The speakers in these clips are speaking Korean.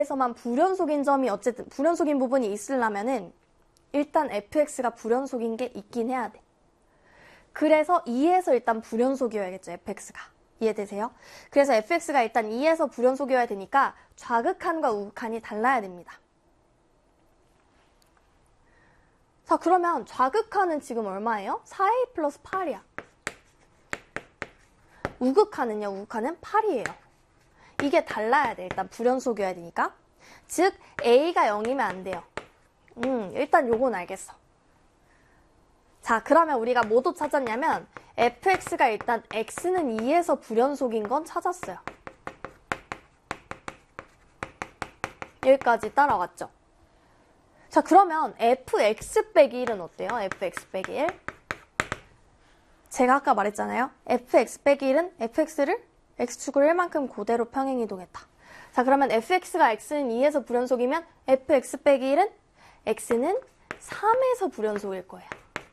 에서만 불연속인 점이 어쨌든 불연속인 부분이 있으려면은 일단 fx가 불연속인 게 있긴 해야 돼. 그래서 2에서 일단 불연속이어야겠죠, fx가. 이해되세요? 그래서 fx가 일단 2에서 불연속이어야 되니까 좌극한과 우극한이 달라야 됩니다. 자, 그러면 좌극한은 지금 얼마예요? 4a 플러스 8이야. 우극한은요, 우극한은 8이에요. 이게 달라야 돼. 일단 불연속이어야 되니까. 즉, a가 0이면 안 돼요. 일단 요건 알겠어. 자, 그러면 우리가 뭐도 찾았냐면 fx가 일단 x는 2에서 불연속인 건 찾았어요. 여기까지 따라왔죠? 자, 그러면 fx 빼기 1은 어때요? fx 빼기 1. 제가 아까 말했잖아요. fx 빼기 1은 fx를 x축을 1만큼 그대로 평행이동했다. 자, 그러면 fx가 x는 2에서 불연속이면 fx 빼기 1은 x는 3에서 불연속일 거예요.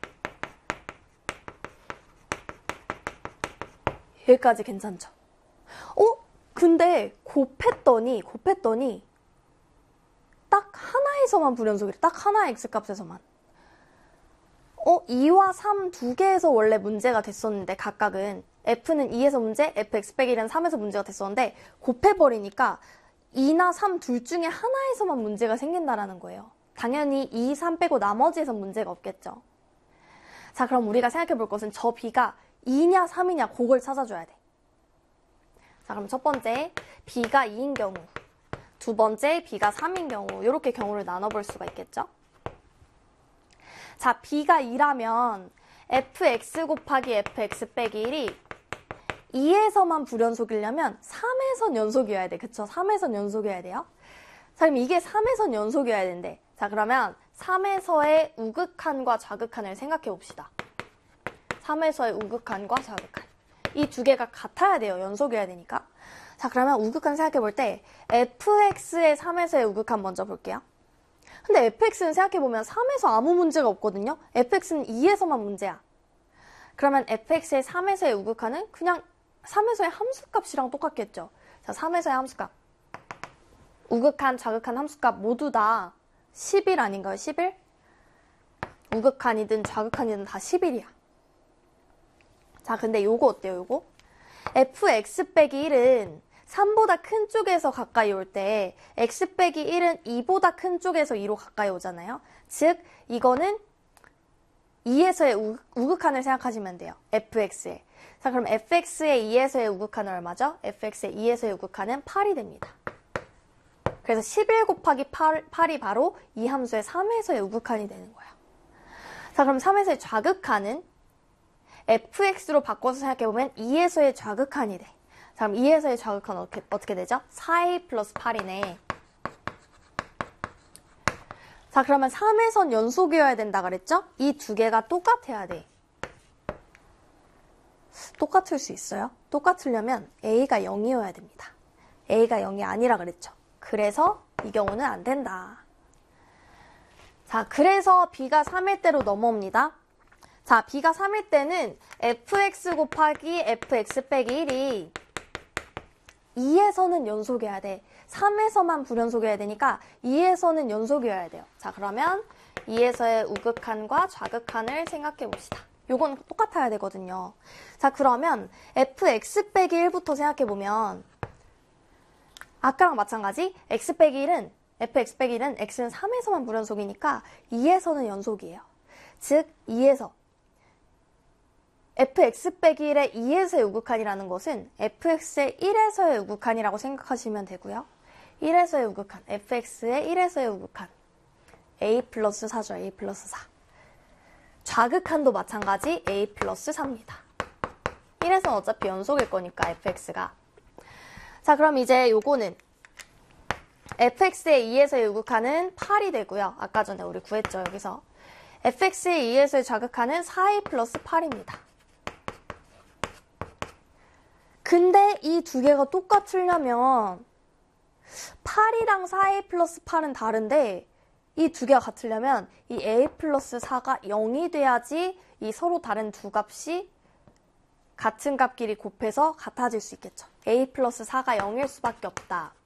여기까지 괜찮죠? 근데 곱했더니 딱 하나에서만 불연속이래. 딱 하나의 x값에서만. 2와 3 두 개에서 원래 문제가 됐었는데 각각은 f는 2에서 문제, fx 빼기 1은 3에서 문제가 됐었는데 곱해버리니까 2나 3 둘 중에 하나에서만 문제가 생긴다라는 거예요. 당연히 2, 3 빼고 나머지에선 문제가 없겠죠. 자, 그럼 우리가 생각해 볼 것은 저 b가 2냐 3이냐 그걸 찾아줘야 돼. 자, 그럼 첫 번째 b가 2인 경우, 두 번째 b가 3인 경우 이렇게 경우를 나눠볼 수가 있겠죠. 자, b가 2라면 fx 곱하기 fx 빼기 1이 2에서만 불연속이려면 3에선 연속이어야 돼. 그쵸? 3에선 연속이어야 돼요. 자, 그럼 이게 3에선 연속이어야 된대. 자, 그러면 3에서의 우극한과 좌극한을 생각해 봅시다. 3에서의 우극한과 좌극한. 이 두 개가 같아야 돼요. 연속이어야 되니까. 자, 그러면 우극한 생각해 볼 때 fx의 3에서의 우극한 먼저 볼게요. 근데 fx는 생각해보면 3에서 아무 문제가 없거든요. fx는 2에서만 문제야. 그러면 fx의 3에서의 우극한은 그냥 3에서의 함수값이랑 똑같겠죠. 자, 3에서의 함수값. 우극한, 좌극한 함수값 모두 다 11 아닌가요? 11? 우극한이든 좌극한이든 다 11이야. 자, 근데 요거 어때요? 요거? fx 빼기 1은 3보다 큰 쪽에서 가까이 올 때 x 빼기 1은 2보다 큰 쪽에서 2로 가까이 오잖아요. 즉, 이거는 2에서의 우극한을 생각하시면 돼요. fx에. 자, 그럼 fx의 2에서의 우극한은 얼마죠? fx의 2에서의 우극한은 8이 됩니다. 그래서 11 곱하기 8이 바로 이 함수의 3에서의 우극한이 되는 거예요. 자, 그럼 3에서의 좌극한은 fx로 바꿔서 생각해보면 2에서의 좌극한이 돼. 자, 그럼 2에서의 좌극한 어떻게 되죠? 4a 플러스 8이네. 자, 그러면 3에선 연속이어야 된다 그랬죠? 이 두 개가 똑같아야 돼. 똑같을 수 있어요? 똑같으려면 a가 0이어야 됩니다. a가 0이 아니라 그랬죠? 그래서 이 경우는 안 된다. 자, 그래서 b가 3일 때로 넘어옵니다. 자, b가 3일 때는 fx 곱하기 fx 빼기 1이 2에서는 연속이어야 돼. 3에서만 불연속이어야 되니까 2에서는 연속이어야 돼요. 자, 그러면 2에서의 우극한과 좌극한을 생각해 봅시다. 요건 똑같아야 되거든요. 자, 그러면 fx 빼기 1부터 생각해 보면 아까랑 마찬가지 x 빼기 1은 fx 빼기 1은 x는 3에서만 불연속이니까 2에서는 연속이에요. 즉 2에서 fx 빼기 1의 2에서의 우극한이라는 것은 fx의 1에서의 우극한이라고 생각하시면 되고요. 1에서의 우극한, fx의 1에서의 우극한 a 플러스 4죠. a 플러스 4. 좌극한도 마찬가지 a 플러스 4입니다. 1에서는 어차피 연속일 거니까 fx가. 자, 그럼 이제 요거는 fx의 2에서의 우극한은 8이 되고요. 아까 전에 우리 구했죠. 여기서 fx의 2에서의 좌극한은 4a 플러스 8입니다. 근데 이 두 개가 똑같으려면 8이랑 4a 플러스 8은 다른데 이 두 개가 같으려면 이 a 플러스 4가 0이 돼야지 이 서로 다른 두 값이 같은 값끼리 곱해서 같아질 수 있겠죠. a 플러스 4가 0일 수밖에 없다.